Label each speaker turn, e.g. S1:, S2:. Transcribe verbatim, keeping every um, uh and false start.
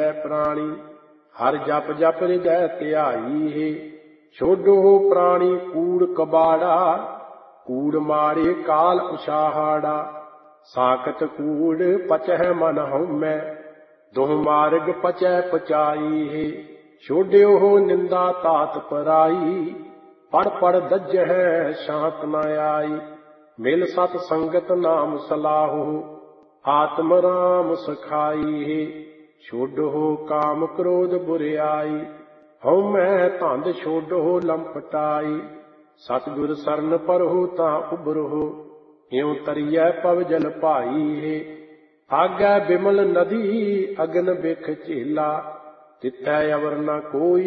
S1: ਛੋੜੈ ਪ੍ਰਾਣੀ। ਹਰ ਜਪ ਜਪ ਹਿਰਦੈ ਧਿਆਈ ਹੈ। ਛੋਡੋ ਪ੍ਰਾਣੀ ਕੂੜ ਕਬਾੜਾ, ਕੂੜ ਮਾਰੇ ਕਾਲ ਉਛਾਹਾੜਾ। ਸਾਖਤ ਕੂੜ ਪਚਹਿ ਮਨ ਹਉਮੈ, ਦੁਹ ਮਾਰਗ ਪਚੈ ਪਚਾਈ ਹੈ। ਛੋਡਿਓ ਨਿੰਦਾ ਤਾਤ ਪਰਾਈ, ਪੜ ਪੜ ਦੱਜਹਿ ਸ਼ਾਂਤ ਨ ਆਈ। ਮਿਲ ਸਤ ਸੰਗਤ ਨਾਮ ਸਲਾਹੋ, ਆਤਮ ਰਾਮ ਸਖਾਈ ਹੈ। ਛੋਡੋ ਕਾਮ ਕ੍ਰੋਧ ਬੁਰਿਆਈ, ਹਉਮੈ ਧੰਦ ਛੋਡੋ ਲੰਪਟਾਈ। ਸਤਿਗੁਰ ਸਰਨ ਪਰਹੁ ਤਾਂ ਉਬਰਹੁ, ਇਉ ਤਰੀਐ ਪਵ ਜਲ ਭਾਈ ਹੈ। ਆਗੈ ਬਿਮਲ ਨਦੀ ਅਗਨ ਬਿਖ ਝੇਲਾ, ਤਿਥੈ ਅਵਰ ਨ ਕੋਈ